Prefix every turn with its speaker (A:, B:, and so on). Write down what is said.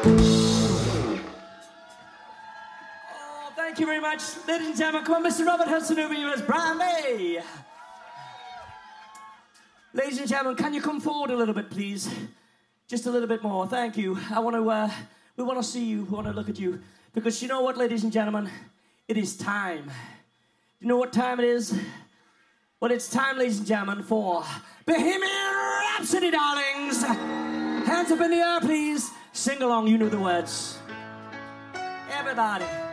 A: Thank you very much, ladies and gentlemen. Come on, Mr. Robert Hudson over here as Brian May. Ladies and gentlemen, can you come forward a little bit, please? Just a little bit more. Thank you. We want to see you. We want to look at you. Because you know what, ladies and gentlemen? It is time. You know what time it is? Well, it's time, ladies and gentlemen, for Bohemian Rhapsody, darlings. Hands up in the air, please. Sing along. You know the words. Everybody.